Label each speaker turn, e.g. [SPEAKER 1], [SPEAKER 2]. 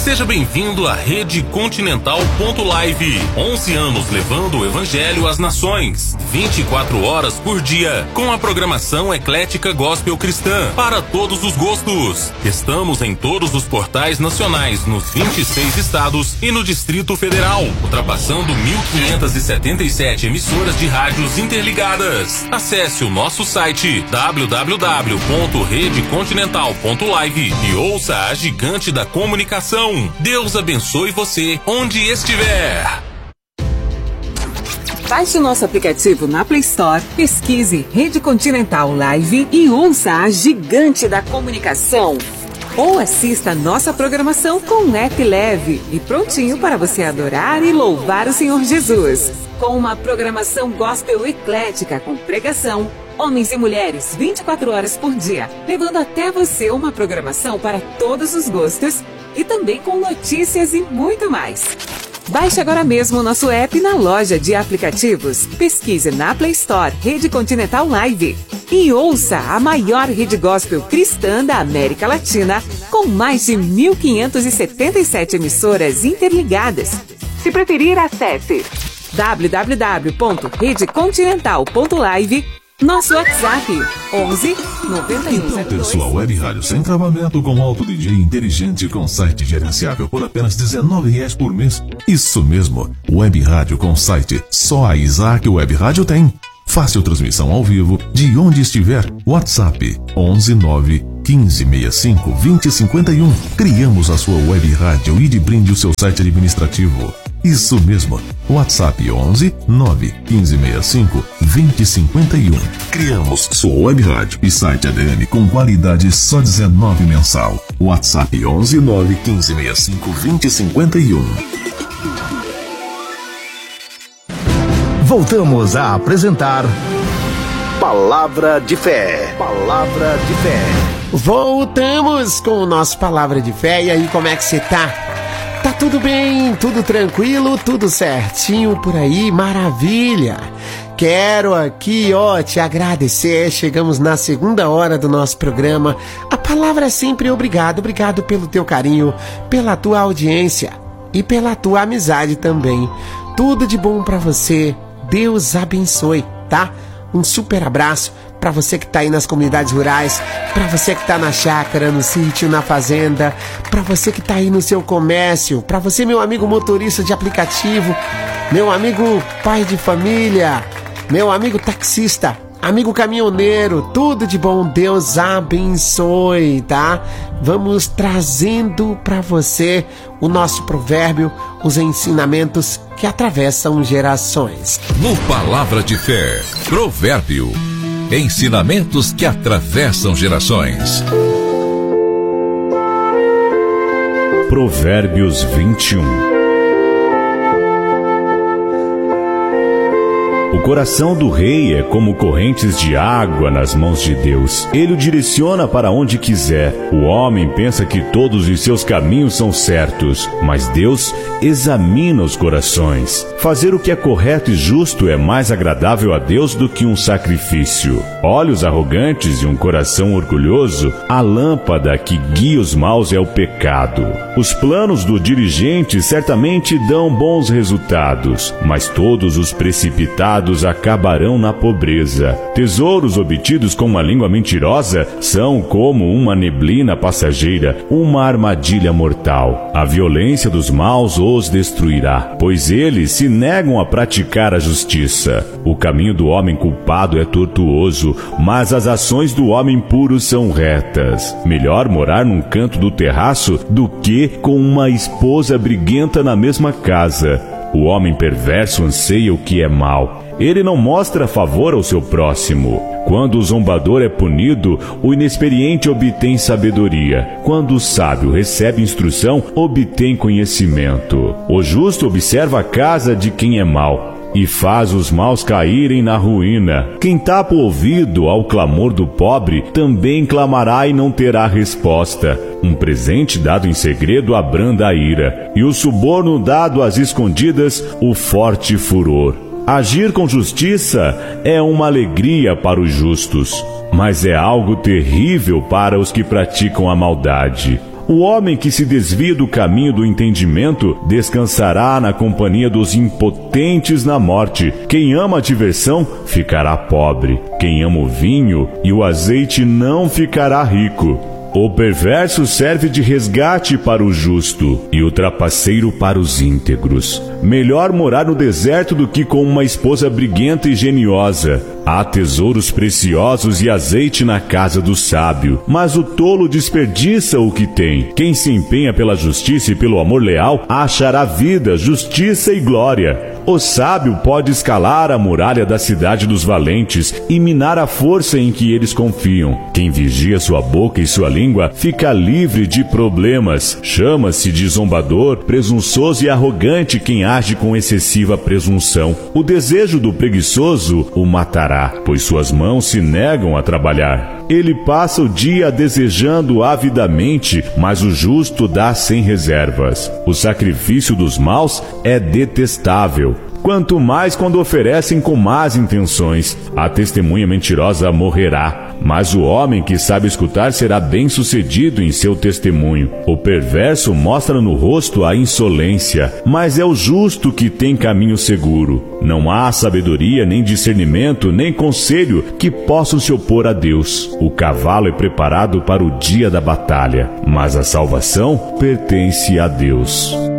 [SPEAKER 1] Seja bem-vindo à Rede Continental.live. 11 anos levando o Evangelho às nações. 24 horas por dia, com a programação eclética gospel cristã para todos os gostos. Estamos em todos os portais nacionais, nos 26 estados e no Distrito Federal, ultrapassando 1.577 emissoras de rádios interligadas. Acesse o nosso site www.redecontinental.live e ouça a gigante da comunicação. Deus abençoe você onde estiver.
[SPEAKER 2] Baixe o nosso aplicativo na Play Store, pesquise Rede Continental Live e ouça a gigante da comunicação. Ou assista nossa programação com um app leve e prontinho para você adorar e louvar o Senhor Jesus. Com uma programação gospel eclética com pregação, homens e mulheres 24 horas por dia, levando até você uma programação para todos os gostos e também com notícias e muito mais. Baixe agora mesmo o nosso app na loja de aplicativos. Pesquise na Play Store Rede Continental Live e ouça a maior rede gospel cristã da América Latina, com mais de 1.577 emissoras interligadas. Se preferir, acesse www.redecontinental.live. Nosso WhatsApp 11 91.
[SPEAKER 3] Então ter sua web rádio sem travamento com Alto DJ inteligente com site gerenciável por apenas R$19 por mês. Isso mesmo, web rádio com site. Só a Isaac Web Rádio tem. Fácil transmissão ao vivo de onde estiver. WhatsApp 11 9 1565 2051. Criamos a sua web rádio e de brinde o seu site administrativo. Isso mesmo, WhatsApp 11 9 1565 2051. Criamos sua web rádio e site ADM com qualidade só R$19 mensal. WhatsApp 11 9 1565 2051.
[SPEAKER 4] Voltamos a apresentar Palavra de Fé. Palavra de Fé.
[SPEAKER 5] Voltamos com o nosso Palavra de Fé. E aí, como é que você tá? Tá tudo bem? Tudo tranquilo? Tudo certinho por aí? Maravilha! Quero aqui, te agradecer. Chegamos na segunda hora do nosso programa. A palavra é sempre obrigado. Obrigado pelo teu carinho, pela tua audiência e pela tua amizade também. Tudo de bom pra você. Deus abençoe, tá? Um super abraço para você que tá aí nas comunidades rurais, para você que tá na chácara, no sítio, na fazenda, para você que tá aí no seu comércio, para você, meu amigo motorista de aplicativo, meu amigo pai de família, meu amigo taxista, amigo caminhoneiro, tudo de bom. Deus abençoe, tá? Vamos trazendo para você o nosso provérbio, os ensinamentos que atravessam gerações.
[SPEAKER 6] No Palavra de Fé, provérbio, ensinamentos que atravessam gerações.
[SPEAKER 7] Provérbios 21. O coração do rei é como correntes de água nas mãos de Deus. Ele o direciona para onde quiser. O homem pensa que todos os seus caminhos são certos, mas Deus examina os corações. Fazer o que é correto e justo é mais agradável a Deus do que um sacrifício. Olhos arrogantes e um coração orgulhoso, a lâmpada que guia os maus é o pecado. Os planos do dirigente certamente dão bons resultados, mas todos os precipitados acabarão na pobreza. Tesouros obtidos com uma língua mentirosa são como uma neblina passageira, uma armadilha mortal. A violência dos maus os destruirá, pois eles se negam a praticar a justiça. O caminho do homem culpado é tortuoso, mas as ações do homem puro são retas. Melhor morar num canto do terraço do que com uma esposa briguenta na mesma casa. O homem perverso anseia o que é mal. Ele não mostra favor ao seu próximo. Quando o zombador é punido, o inexperiente obtém sabedoria. Quando o sábio recebe instrução, obtém conhecimento. O justo observa a casa de quem é mau e faz os maus caírem na ruína. Quem tapa o ouvido ao clamor do pobre, também clamará e não terá resposta. Um presente dado em segredo abranda a ira, e o suborno dado às escondidas, o forte furor. Agir com justiça é uma alegria para os justos, mas é algo terrível para os que praticam a maldade. O homem que se desvia do caminho do entendimento descansará na companhia dos impotentes na morte. Quem ama a diversão ficará pobre. Quem ama o vinho e o azeite não ficará rico. O perverso serve de resgate para o justo e o trapaceiro para os íntegros. Melhor morar no deserto do que com uma esposa briguenta e geniosa. Há tesouros preciosos e azeite na casa do sábio, mas o tolo desperdiça o que tem. Quem se empenha pela justiça e pelo amor leal achará vida, justiça e glória. O sábio pode escalar a muralha da cidade dos valentes e minar a força em que eles confiam. Quem vigia sua boca e sua língua fica livre de problemas. Chama-se de zombador, presunçoso e arrogante quem age com excessiva presunção. O desejo do preguiçoso o matará, pois suas mãos se negam a trabalhar. Ele passa o dia desejando avidamente, mas o justo dá sem reservas. O sacrifício dos maus é detestável, quanto mais quando oferecem com más intenções. A testemunha mentirosa morrerá, mas o homem que sabe escutar será bem-sucedido em seu testemunho. O perverso mostra no rosto a insolência, mas é o justo que tem caminho seguro. Não há sabedoria, nem discernimento, nem conselho que possam se opor a Deus. O cavalo é preparado para o dia da batalha, mas a salvação pertence a Deus.